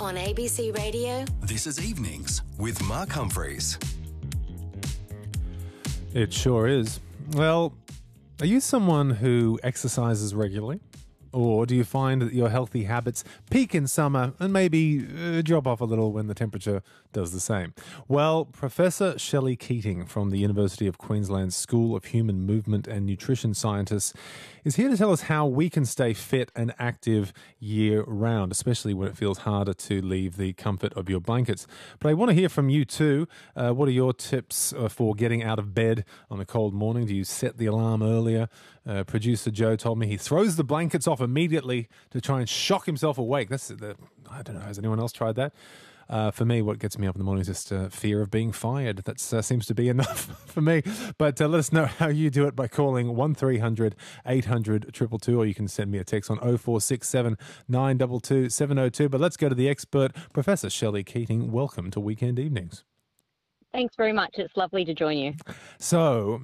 On ABC Radio, This is Evenings with Mark Humphreys. It sure is. Well, are you someone who exercises regularly? Or do you find that your healthy habits peak in summer and maybe drop off a little when the temperature does the same? Well, Professor Shelley Keating from the University of Queensland's School of Human Movement and Nutrition Scientists is here to tell us how we can stay fit and active year-round, especially when it feels harder to leave the comfort of your blankets. But I want to hear from you too. What are your tips for getting out of bed on a cold morning? Do you set the alarm earlier? Producer Joe told me he throws the blankets off immediately to try and shock himself awake. I don't know, has anyone else tried that? For me, what gets me up in the morning is just fear of being fired. That seems to be enough for me. But let us know how you do it by calling 1300 800 222, or you can send me a text on 0467 922 702. But let's go to the expert, Professor Shelley Keating. Welcome to Weekend Evenings. Thanks very much. It's lovely to join you. So,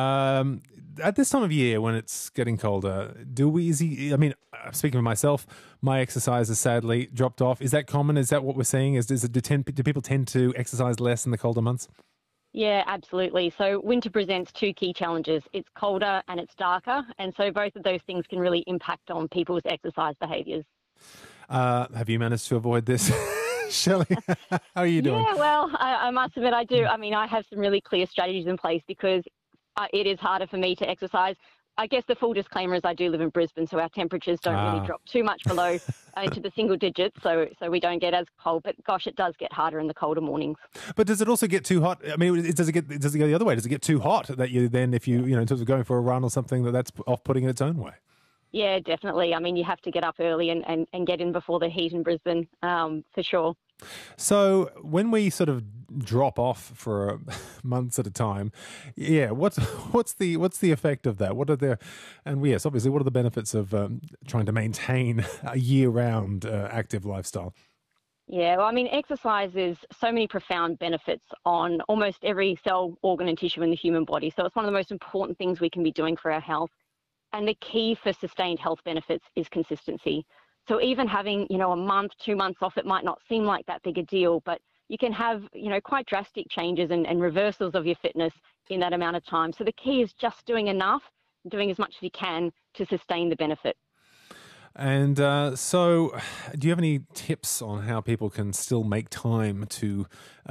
at this time of year when it's getting colder, speaking of myself, my exercise has sadly dropped off. Is that common? Is that what we're seeing? Do people tend to exercise less in the colder months? Yeah, absolutely. So winter presents two key challenges. It's colder and it's darker. And so both of those things can really impact on people's exercise behaviours. Have you managed to avoid this? Shelley, how are you doing? Yeah, well, I must admit I do. I mean, I have some really clear strategies in place because it is harder for me to exercise. I guess the full disclaimer is I do live in Brisbane, so our temperatures don't really drop too much below into the single digits, so we don't get as cold. But gosh, it does get harder in the colder mornings. But does it also get too hot? I mean, does it go the other way? Does it get too hot that you then, if you in terms of going for a run or something, that's off-putting in its own way? Yeah, definitely. I mean, you have to get up early and get in before the heat in Brisbane, for sure. So when we sort of drop off for months at a time, what's the effect of that? Obviously, what are the benefits of trying to maintain a year-round active lifestyle? Yeah, well, I mean, exercise is so many profound benefits on almost every cell, organ and tissue in the human body. So it's one of the most important things we can be doing for our health. And the key for sustained health benefits is consistency. So even having, a month, 2 months off, it might not seem like that big a deal, but you can have, quite drastic changes and reversals of your fitness in that amount of time. So the key is just doing enough, doing as much as you can to sustain the benefit. And so do you have any tips on how people can still make time to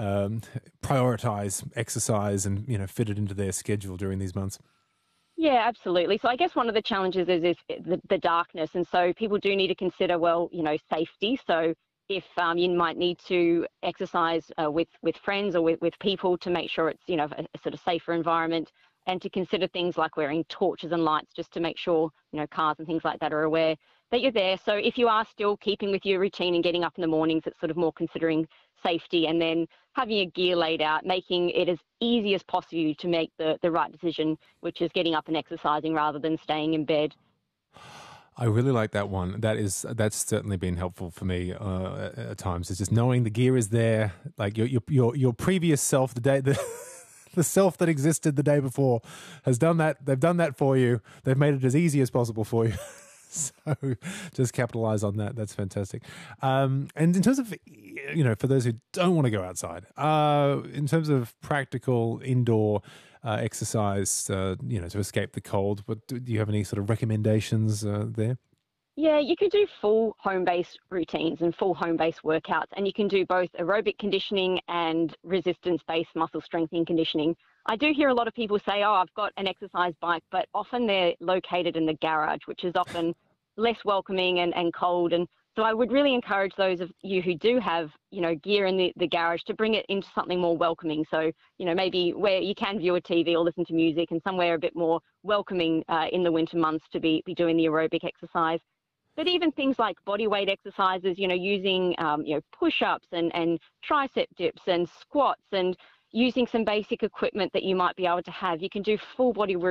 prioritize exercise and, fit it into their schedule during these months? Yeah, absolutely. So I guess one of the challenges is the darkness. And so people do need to consider, safety. So if you might need to exercise with friends or with people to make sure it's, a sort of safer environment, and to consider things like wearing torches and lights just to make sure, cars and things like that are aware that you're there. So if you are still keeping with your routine and getting up in the mornings, it's sort of more considering safety, and then having your gear laid out, making it as easy as possible to make the right decision, which is getting up and exercising rather than staying in bed. I really like that one. That's certainly been helpful for me at times. It's just knowing the gear is there, like your previous self, the self that existed the day before has done that. They've done that for you. They've made it as easy as possible for you. So just capitalize on that. That's fantastic. And in terms of, for those who don't want to go outside, in terms of practical indoor exercise, to escape the cold, do you have any sort of recommendations there? Yeah, you can do full home-based routines and full home-based workouts, and you can do both aerobic conditioning and resistance-based muscle strengthening conditioning. I do hear a lot of people say, I've got an exercise bike, but often they're located in the garage, which is often less welcoming and cold. And so I would really encourage those of you who do have, gear in the garage to bring it into something more welcoming. So, maybe where you can view a TV or listen to music, and somewhere a bit more welcoming in the winter months to be doing the aerobic exercise. But even things like body weight exercises, using, push-ups and tricep dips and squats, and using some basic equipment that you might be able to have. You can do full body